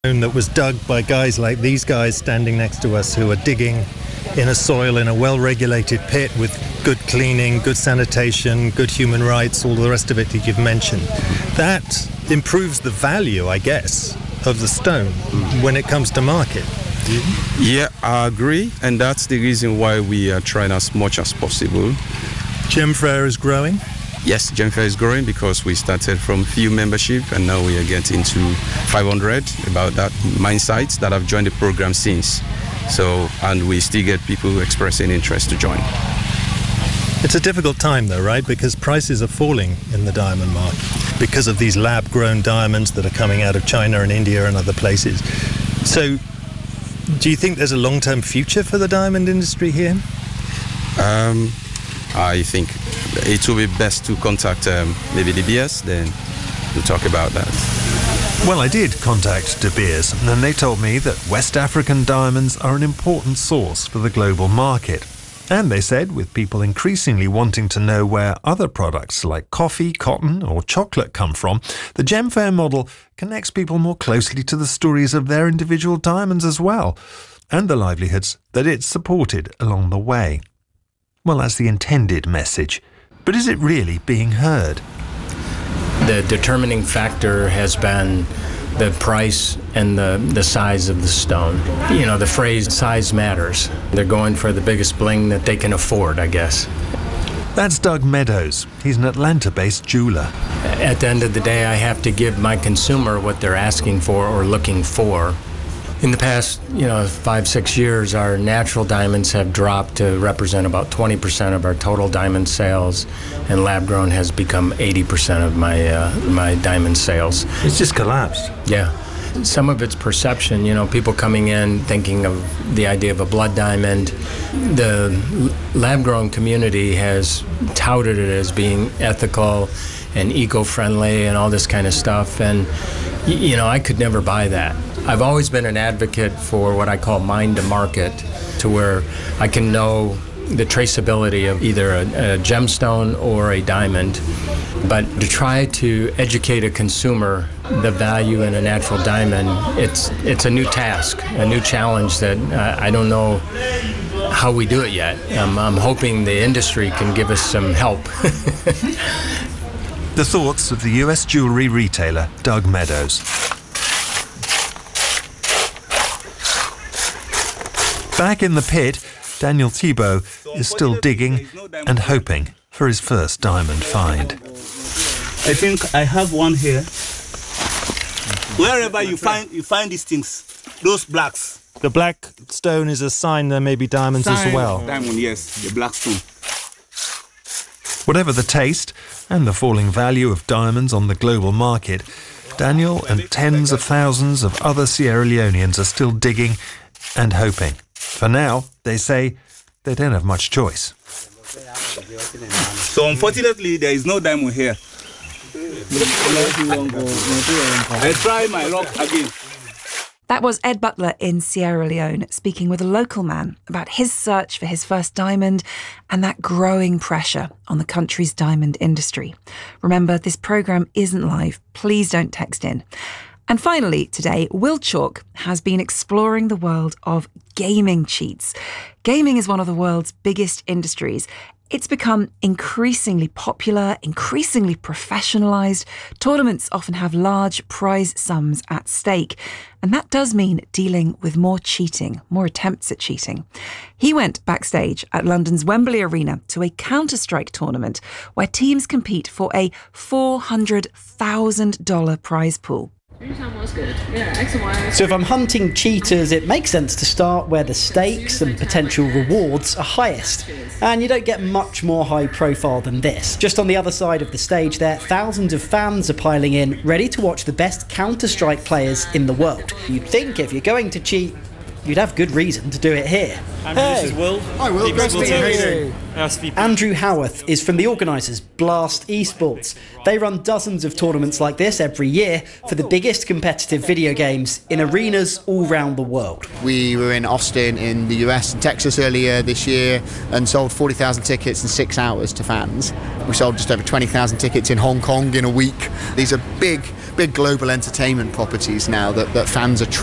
That was dug by guys like these guys standing next to us, who are digging in a soil in a well-regulated pit with good cleaning, good sanitation, good human rights, all the rest of it that you've mentioned. That improves the value, I guess, of the stone when it comes to market. Yeah, I agree, and that's the reason why we are trying as much as possible. GemFrère is growing? Yes, GemFrère is growing because we started from few membership and now we are getting to 500, about that mine sites that have joined the program since. So, and we still get people expressing interest to join. It's a difficult time though, right? Because prices are falling in the diamond market because of these lab-grown diamonds that are coming out of China and India and other places. So, do you think there's a long-term future for the diamond industry here? I think it will be best to contact maybe De Beers, then we'll talk about that. Well, I did contact De Beers, and they told me that West African diamonds are an important source for the global market. And they said, with people increasingly wanting to know where other products like coffee, cotton or chocolate come from, the GemFrère model connects people more closely to the stories of their individual diamonds as well, and the livelihoods that it's supported along the way. Well, that's the intended message. But is it really being heard? The determining factor has been the price and the size of the stone. You know, the phrase size matters. They're going for the biggest bling that they can afford, I guess. That's Doug Meadows. He's an Atlanta-based jeweler. At the end of the day, I have to give my consumer what they're asking for or looking for. In the past, 5-6 years, our natural diamonds have dropped to represent about 20% of our total diamond sales, and lab-grown has become 80% of my diamond sales. It's just collapsed. Yeah. Some of it's perception, people coming in thinking of the idea of a blood diamond. The lab-grown community has touted it as being ethical and eco-friendly and all this kind of stuff, and I could never buy that. I've always been an advocate for what I call mine to market, to where I can know the traceability of either a gemstone or a diamond, but to try to educate a consumer the value in a natural diamond, it's a new task, a new challenge that I don't know how we do it yet. I'm hoping the industry can give us some help. The thoughts of the US jewellery retailer Doug Meadows. Back in the pit, Daniel Thibault is still digging and hoping for his first diamond find. I think I have one here. Wherever you find these things, those blacks. The black stone is a sign there may be diamonds as well. Diamond, yes, the black stone. Whatever the taste and the falling value of diamonds on the global market, Daniel and tens of thousands of other Sierra Leoneans are still digging and hoping. For now, they say they don't have much choice. So unfortunately, there is no diamond here. I try my luck again. That was Ed Butler in Sierra Leone speaking with a local man about his search for his first diamond and that growing pressure on the country's diamond industry. Remember, this programme isn't live. Please don't text in. And finally, today, Will Chalk has been exploring the world of gaming cheats. Gaming is one of the world's biggest industries. It's become increasingly popular, increasingly professionalised. Tournaments often have large prize sums at stake. And that does mean dealing with more cheating, more attempts at cheating. He went backstage at London's Wembley Arena to a Counter-Strike tournament where teams compete for a $400,000 prize pool. So if I'm hunting cheaters, it makes sense to start where the stakes and potential rewards are highest. And you don't get much more high profile than this. Just on the other side of the stage there, thousands of fans are piling in, ready to watch the best Counter-Strike players in the world. You'd think if you're going to cheat, you'd have good reason to do it here. This is Will. Hi, Will. Nice to meet you. Andrew Howarth is from the organisers Blast Esports. They run dozens of tournaments like this every year for the biggest competitive video games in arenas all around the world. We were in Austin in the US and Texas earlier this year and sold 40,000 tickets in 6 hours to fans. We sold just over 20,000 tickets in Hong Kong in a week. These are big global entertainment properties now that fans are